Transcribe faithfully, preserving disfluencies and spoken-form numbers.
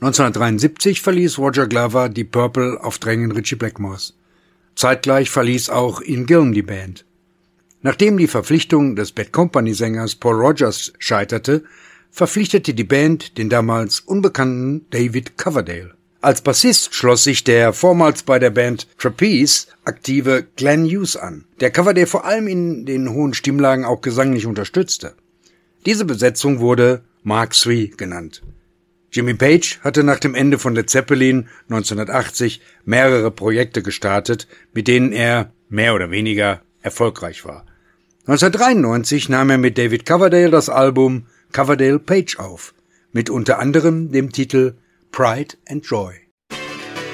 neunzehnhundertdreiundsiebzig verließ Roger Glover die Purple auf Drängen Ritchie Blackmores. Zeitgleich verließ auch Ian Gillan die Band. Nachdem die Verpflichtung des Bad Company-Sängers Paul Rodgers scheiterte, verpflichtete die Band den damals unbekannten David Coverdale. Als Bassist schloss sich der vormals bei der Band Trapeze aktive Glenn Hughes an, der Coverdale vor allem in den hohen Stimmlagen auch gesanglich unterstützte. Diese Besetzung wurde Mark Three genannt. Jimmy Page hatte nach dem Ende von Led Zeppelin neunzehnhundertachtzig mehrere Projekte gestartet, mit denen er mehr oder weniger erfolgreich war. neunzehnhundertdreiundneunzig nahm er mit David Coverdale das Album Coverdale Page auf, mit unter anderem dem Titel Pride and Joy.